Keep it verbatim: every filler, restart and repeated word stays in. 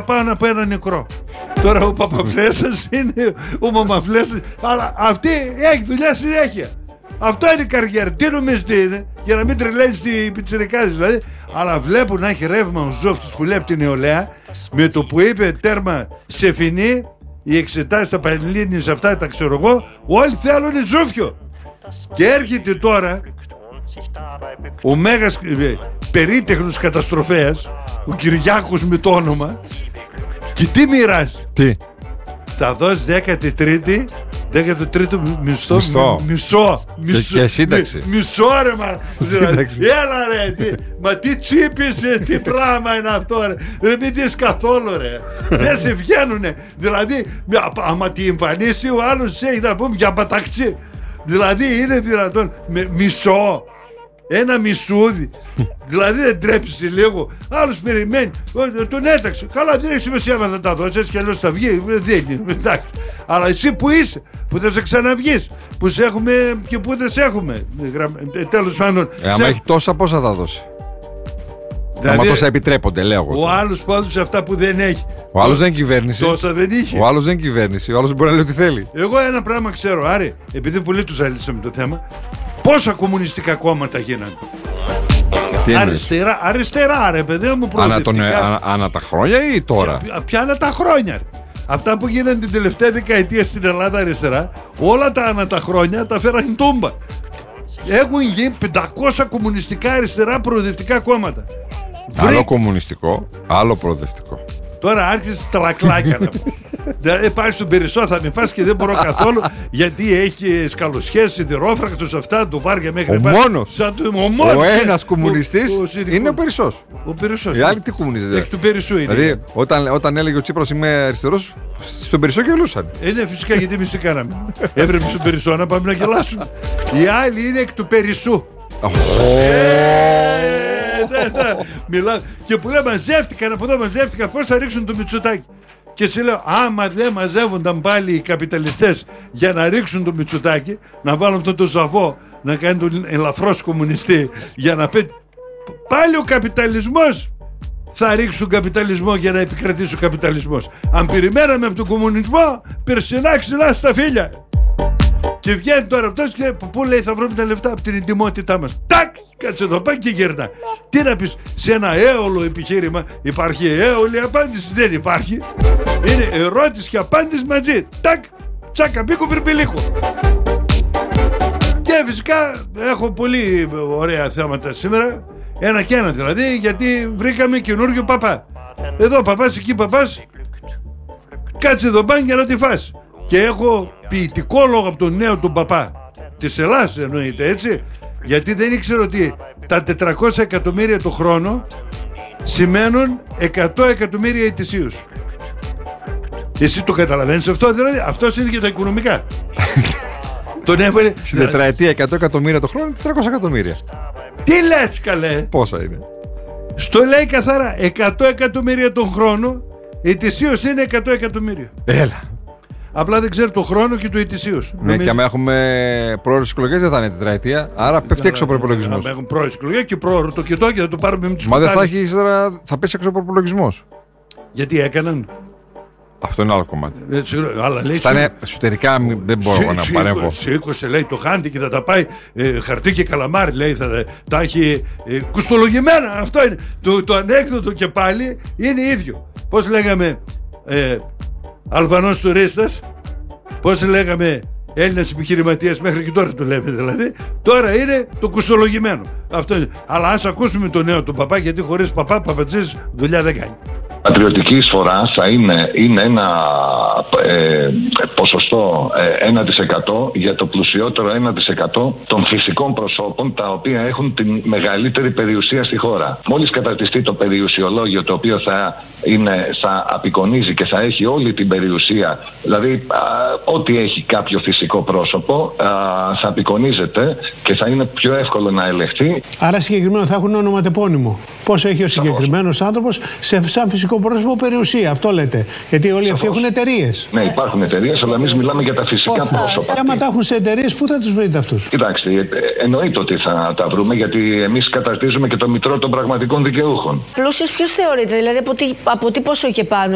πάνω από ένα νεκρό. Τώρα ο Παπαφλέσσας είναι ο Μαμαφλέσσας, αλλά αυτή έχει δουλειά συνέχεια. Αυτό είναι η καριέρα. Τι νομίζεις τι είναι? Για να μην τρελαίνεις την πιτσιρικάδες δηλαδή. Αλλά βλέπουν να έχει ρεύμα ο Ζόφτης που λέει από την νεολαία. Με το που είπε τέρμα σε φινή, οι εξετάσεις στα Πανελλήνιες αυτά τα ξέρω εγώ, όλοι θέλουν Ζόφιο. Και έρχεται τώρα ο μέγας ε, περίτεχνος καταστροφέας, ο Κυριάκος με το όνομα, και τι μοιράζει? Τι? Θα δώσει δέκατη τρίτη, δέκατο τρίτο μισθό, Μισθό. Μισό, μισό, Και, και σύνταξη. μι, μισό ρε μα. Σύνταξη. Έλα ρε, τι, μα τι τσίπησε, τι πράγμα είναι αυτό ρε. Δεν μην δεις καθόλου ρε. Δεν σε βγαίνουνε. Δηλαδή, άμα τη εμφανίσει ο άλλος έχει να πούμε για παταξί. Δηλαδή είναι δυνατόν με μισό. Ένα μισούδι. Δηλαδή δεν τρέψει λίγο. Άλλος περιμένει. Τον έταξε. Καλά, δεν έχει σημασία αν θα τα δώσει. Έτσι κι αλλιώς θα βγει. Δεν είναι. Εντάξει. Αλλά εσύ που είσαι, που θα σε ξαναβγείς, που σε έχουμε και που δεν σε έχουμε. Τέλος πάντων. Ε, άμα έχει τόσα, πόσα θα δώσει? Δηλαδή, άμα τόσα επιτρέπονται, λέω εγώ. ο άλλος που έδωσε αυτά που δεν έχει. Ο άλλος δεν είναι κυβέρνηση. Τόσα δεν είχε. Ο άλλος δεν είναι κυβέρνηση. Ο άλλος μπορεί να λέει ό,τι θέλει. Εγώ ένα πράγμα ξέρω, Άρη, επειδή πολύ του ζαλίσαμε το θέμα. Πόσα κομμουνιστικά κόμματα γίνανε? Τι αριστερά, αριστερά ρε παιδί μου, ανά, τον, προοδευτικά. ανα, ανά τα χρόνια ή τώρα? Πια, πια ανά τα χρόνια ρε. Αυτά που γίνανε την τελευταία δεκαετία στην Ελλάδα αριστερά, όλα τα ανά τα χρόνια τα φέραν τούμπα. Έχουν γίνει πεντακόσια κομμουνιστικά αριστερά προοδευτικά κόμματα. Άλλο Βρε... κομμουνιστικό, άλλο προοδευτικό. Τώρα άρχισε τα λακλάκια να μου. Δηλαδή πάει στον Περισσό, θα με πας και δεν μπορώ καθόλου, γιατί έχει σκαλοσιές, σιδηρόφρακτους, αυτά, του βάρια μέχρι Ο μόνος. Ο, ο ένας κομμουνιστής είναι ο Περισσός. Ο Περισσός. Οι άλλοι τι κομμουνιστές? Εκ του Περισσού είναι. Δηλαδή όταν, όταν έλεγε ο Τσίπρας είμαι αριστερός, στον Περισσό γελούσαν. Ε, ναι, φυσικά, γιατί εμείς τι κάναμε? Έπρεπε στον Περισσό να πάμε να γελάσουμε. Οι άλλοι είναι εκ του Περισσού. Μιλάω και που λέει μαζεύτηκαν από εδώ, μαζεύτηκαν, πώς θα ρίξουν το Μητσοτάκη? Και σου λέω, άμα δεν μαζεύονταν πάλι οι καπιταλιστές για να ρίξουν το Μητσοτάκη, να βάλουν αυτό το ζαβό να κάνει τον ελαφρώς κομμουνιστή, για να πει πάλι ο καπιταλισμός θα ρίξει τον καπιταλισμό για να επικρατήσει ο καπιταλισμός. Αν περιμέναμε από τον κομμουνισμό, περσινά ξυλά στα φίλια. Και βγαίνει τώρα αυτός και πού λέει θα βρούμε τα λεφτά? Από την εντιμότητά μας. Τάκ! Κάτσε εδώ, πάει και γυρνά. Τι να πεις σε ένα έολο επιχείρημα? Υπάρχει έολη απάντηση? Δεν υπάρχει. Είναι ερώτηση και απάντηση μαζί. Τάκ! Τσάκα μπίκο πυρπιλίκο. Και φυσικά έχω πολύ ωραία θέματα σήμερα. Ένα και ένα δηλαδή, γιατί βρήκαμε καινούριο παπά. Εδώ παπάς, εκεί παπάς. Κάτσε εδώ πάνε για να τη φας. Και έχω ποιητικό λόγο από τον νέο τον παπά της Ελλάδας, εννοείται, έτσι, γιατί δεν ήξερα ότι τα τετρακόσια εκατομμύρια το χρόνο σημαίνουν εκατό εκατομμύρια ετησίως. Εσύ το καταλαβαίνεις αυτό? Δηλαδή αυτός είναι και τα οικονομικά. Τον έβαλε στην τετραετία εκατό εκατομμύρια το χρόνο, τετρακόσια εκατομμύρια. Τι λες καλέ? Πόσα είναι? Στο λέει καθαρά, εκατό εκατομμύρια τον χρόνο, ετησίως είναι εκατό εκατομμύρια. Έλα. Απλά δεν ξέρω το χρόνο και το ετησίως. Ναι, νομίζω... και άμα έχουμε πρόορες εκλογές δεν θα είναι τετραετία, άρα πέφτει έξω ο προϋπολογισμός. Αν έχουν πρόορες εκλογές και πρόωρο το κοιτό και θα το πάρουμε με τους Μα δεν θα έχει τώρα, θα πέσει έξω ο προϋπολογισμός. Γιατί έκαναν? Αυτό είναι άλλο κομμάτι. Αλλά λέει, αυτά είναι εσωτερικά, δεν μπορώ σί, να σί, παρέμβω. Σήκωσε λέει το χάντι και θα τα πάει ε, χαρτί και καλαμάρι, λέει, θα τα έχει ε, κουστολογημένα. Αυτό είναι. Το, το ανέκδοτο και πάλι είναι ίδιο. Πώς λέγαμε ε, Αλβανός τουρίστας, πώς λέγαμε Έλληνας επιχειρηματίας, μέχρι και τώρα το λέμε δηλαδή. Τώρα είναι το κουστολογημένο. Αυτό είναι. Αλλά ας ακούσουμε τον νέο τον παπά, γιατί χωρίς παπά παπατζής δουλειά δεν κάνει. Πατριωτική εισφορά θα είναι, είναι ένα ε, ποσοστό ε, ένα τοις εκατό για το πλουσιότερο ένα τοις εκατό των φυσικών προσώπων, τα οποία έχουν την μεγαλύτερη περιουσία στη χώρα. Μόλις καταρτιστεί το περιουσιολόγιο, το οποίο θα, είναι, θα απεικονίζει και θα έχει όλη την περιουσία, δηλαδή α, ό,τι έχει κάποιο φυσικό πρόσωπο α, θα απεικονίζεται και θα είναι πιο εύκολο να ελεγχθεί. Άρα συγκεκριμένα θα έχουν ονοματεπώνυμο. Πόσο έχει ο συγκεκριμένος άνθρωπος σε σαν φυσικό πρόσωπο περιουσία, αυτό λέτε. Γιατί όλοι αυτοί έχουν εταιρείες. Ναι, υπάρχουν εταιρείες, αλλά εμείς μιλάμε για τα φυσικά Ωχα, πρόσωπα. Και άμα τα έχουν σε εταιρείες, πού θα τους βρείτε αυτούς? Κοιτάξτε, εννοείται ότι θα τα βρούμε, γιατί εμείς καταρτίζουμε και το μητρό των πραγματικών δικαιούχων. Πλούσιος ποιος θεωρείται, δηλαδή από τι, από τι ποσό και πάνω?